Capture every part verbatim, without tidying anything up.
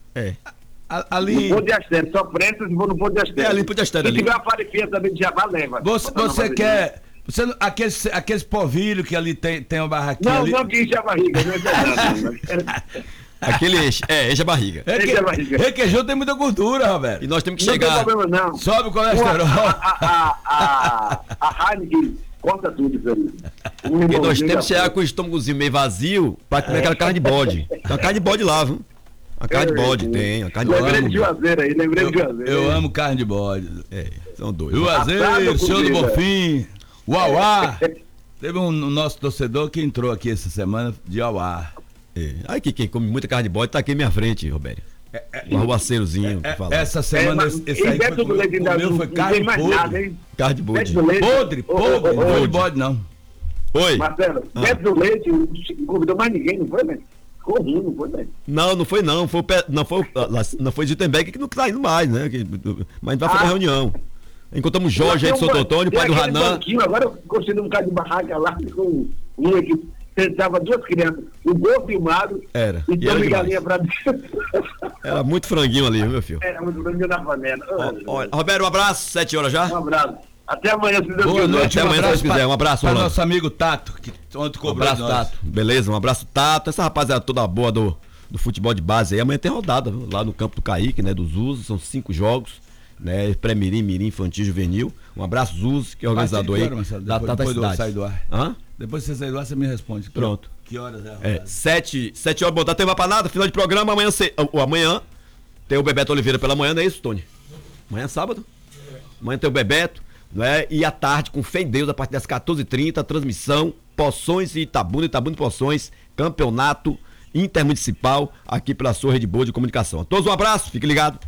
É. A, ali... No Pôr de Astério, só presta se for no Pôr de Astério. É ali, Pôr de Astério. Se tiver a farinha também de Jabá, leva. Você, você quer... Você, não- aqueles, aqueles povilhos que ali tem, tem uma barraquinha Não, ali... não que enche a barriga, não é verdade. não. Aquele enche, é, enche a barriga. Reque... Enche a barriga. Requeijão tem muita gordura, Roberto. E nós temos que Não tem chegar. problema, não. Sobe o colesterol. A, a, a, a, a Heineken corta tudo isso aí. Um Porque nós limãozinho temos que já chegar com o estômagozinho meio vazio pra comer aquela carne de bode. Tem uma carne de bode lá, viu? A carne de bode, É, tem. A carne de Lembrei de bode. Juazeiro aí, lembrei de Eu, Juazeiro. eu amo carne de bode. É, são dois. Juazeiro, Assado, Senhor do comida. Bonfim, Uauá. Teve um, um nosso torcedor que entrou aqui essa semana de Uauá. É. Aí que quem come muita carne de bode tá aqui à minha frente, Roberto. Um arruaceirozinho, pra falar. Essa É, semana mas, esse, esse e aí foi dentro do leite ainda comeu, não, foi não carne tem mais podre. nada, hein? Carne de bode. Dentro do leite. Podre, Ô, ô, podre, ô, não foi ô, de bode não. Oi? Marcelo, Ah. dentro do leite, não convidou mais ninguém, não foi, velho? Ficou ruim, não foi, velho? Não, não foi não. Foi o Pe- não foi, o- lá- não foi Zittenberg que não tá indo mais, né? Que- mas a gente vai fazer Ah. reunião. Encontramos Jorge aí de Tem um Santo ban- Antônio, tem pai do aquele Ranan. banquinho, agora eu gostei de um bocado de barraca lá, com um aqui, sentava duas crianças, o gol filmado, Era, e e era tome demais. galinha pra dentro. Era muito franguinho ali, viu, meu filho? Era muito grande na panela. Ó, ó, Roberto, um abraço, sete horas já? Um abraço. Até amanhã, se Deus Boa quiser. noite, Até um amanhã, se abraço Deus quiser. Um abraço, para Rolando. nosso amigo Tato, que ontem Um cobrou abraço, de nós. Tato. Beleza, um abraço, Tato. Essa rapaziada toda boa do, do futebol de base aí. Amanhã tem rodada, viu? Lá no campo do Caíque, né? Dos Usos. São cinco jogos, né? Pré-mirim, mirim, infantil, juvenil. Um abraço, Zuzo, que é organizador aí. Que hora, Marcelo? Da Depois, Tata depois eu Cidade. sair do ar. Hã? Depois que você sair do ar, você me responde. Pronto. Que horas é? É, sete, sete horas, bom, tá tempo pra nada, final de programa, amanhã, ce... ou amanhã tem o Bebeto Oliveira pela manhã, não é isso, Tony? Amanhã é sábado? Amanhã tem o Bebeto, não é? E à tarde, com fé em Deus, a partir das quatorze e trinta, transmissão, Poções e Itabuna, Itabuna e Poções, campeonato intermunicipal, aqui pela sua rede boa de comunicação. A todos um abraço, fique ligado.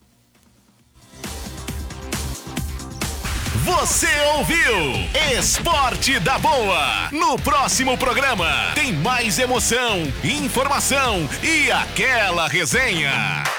Você ouviu Esporte da Boa. No próximo programa tem mais emoção, informação e aquela resenha.